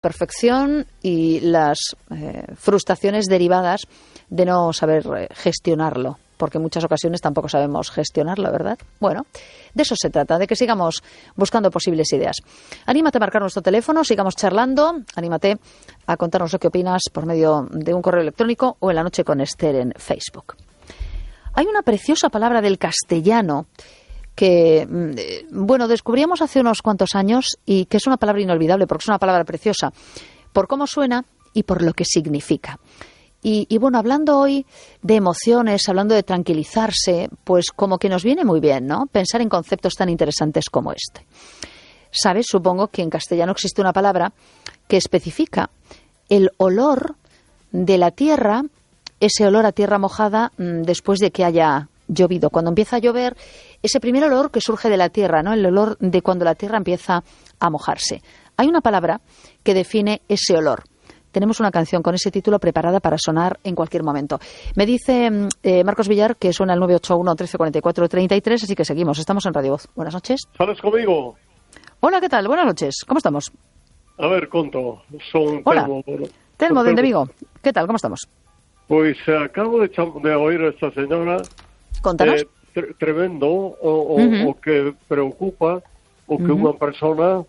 imperfección y las frustraciones derivadas de no saber gestionarlo, porque en muchas ocasiones tampoco sabemos gestionarlo, ¿verdad? Bueno, de eso se trata, de que sigamos buscando posibles ideas. Anímate a marcar nuestro teléfono, sigamos charlando, anímate a contarnos lo que opinas por medio de un correo electrónico o en La Noche con Esther en Facebook. Hay una preciosa palabra del castellano que, descubríamos hace unos cuantos años y que es una palabra inolvidable porque es una palabra preciosa por cómo suena y por lo que significa. Y hablando hoy de emociones, hablando de tranquilizarse, pues como que nos viene muy bien, ¿no? Pensar en conceptos tan interesantes como este. ¿Sabes? Supongo que en castellano existe una palabra que especifica el olor de la tierra, ese olor a tierra mojada después de que haya llovido. Cuando empieza a llover, ese primer olor que surge de la tierra, ¿no? El olor de cuando la tierra empieza a mojarse. Hay una palabra que define ese olor. Tenemos una canción con ese título preparada para sonar en cualquier momento. Me dice Marcos Villar que suena el 981 1344 33, así que seguimos. Estamos en Radio Voz. Buenas noches. ¿Sales conmigo? Hola, ¿qué tal? Buenas noches. ¿Cómo estamos? A ver, conto. Son Hola. Telmo, desde Vigo. ¿Qué tal? ¿Cómo estamos? Pues acabo de oír a esta señora. Contanos. Tremendo, o que preocupa, o que una persona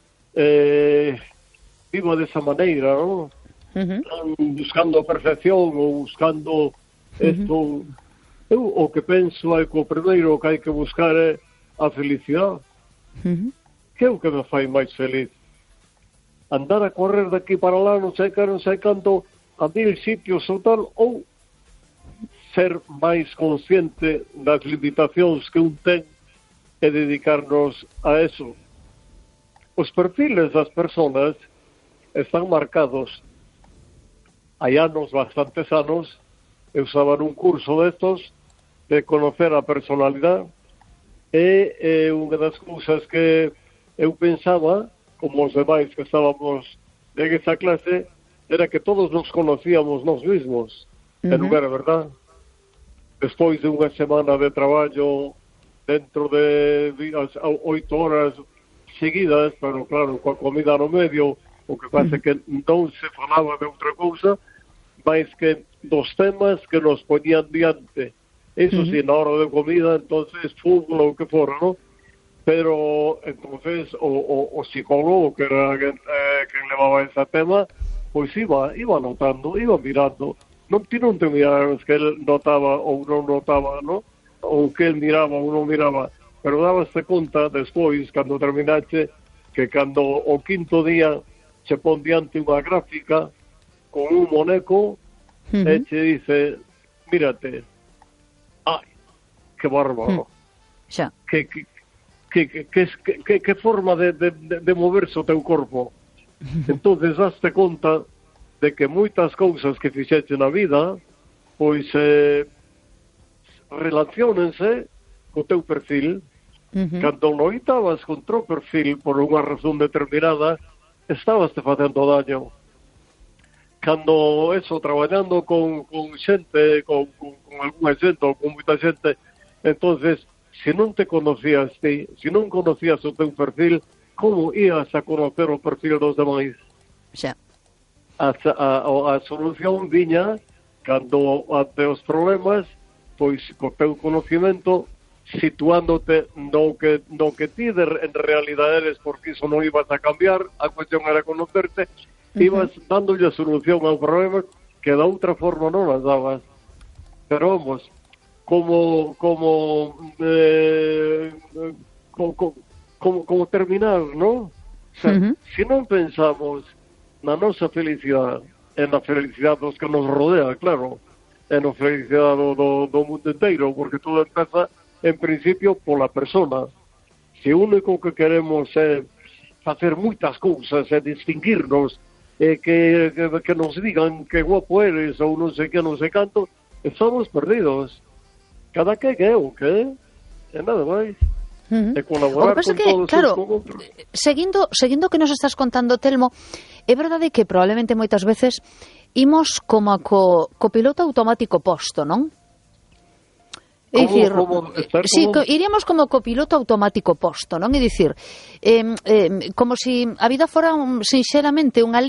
viva de esa maneira, ¿no? Buscando perfección ou buscando isto. Eu o que penso é que o primeiro que hai que buscar é a felicidade. Que é o que me fai máis feliz? Andar a correr daqui para lá, non sei canto, a 1000 sitios ou tal, ou ser máis consciente das limitacións que un ten e dedicarnos a eso. Os perfiles das persoas están marcados. Hai anos, bastantes anos, eu estaba nun curso destos de conocer a personalidade e unha das cousas que eu pensaba, como os demais que estábamos en esa clase, era que todos nos conocíamos nós mesmos. E non era verdad. Despois de unha semana de traballo dentro de 8 horas seguidas, pero claro, coa comida no medio, o que pasa é que non se falaba de outra cousa máis que dos temas que nos poñían diante. Eso sí, na hora de comida, entonces fútbol ou que fora, ¿no? Pero entonces o psicólogo, que era quen levaba ese tema, pois iba notando, iba mirando. Non te miraras que él notaba ou non notaba, ¿no? Ou que él miraba ou non miraba, pero dabaste conta despois, cando terminaste, que cando o quinto día se pon diante unha gráfica con un moneco e che dice, mírate, ai, que bárbaro, que forma de moverse o teu corpo. Entonces daste conta de que moitas cousas que fixeche na vida pois relaciónense co teu perfil. Cando noitabas contra o perfil por unha razón determinada, estabas te facendo daño. Cando eso, traballando con xente, con alguna xente ou con moita xente, entonces, se non te conocías ti, se non conocías o teu perfil, como ías a conocer o perfil dos demais? Xa. A solución viña cando ante os problemas, pois co teu conocimento, situándote no que ti en realidade eres, porque iso non ibas a cambiar, a cuestión era conocerte, ibas dándolle a solución ao problema que da outra forma non as dabas. Pero vamos, como terminar, non? O sea, se non pensamos na nosa felicidade e na felicidade dos que nos rodea, claro, e na felicidade do mundo inteiro, porque todo empeza en principio pola persona. Se o único que queremos é facer moitas cousas e distinguirnos e que nos digan que guapo eres ou non sei que, non sei canto, estamos perdidos. Cada que é o que é nada máis. E colaborar con todos claro, con outros. Seguindo que nos estás contando, Telmo, é verdade que probablemente moitas veces imos como co piloto automático posto, non? É dicir, iríamos como copiloto automático posto, non? É dicir, como se a vida fora sinxeramente unha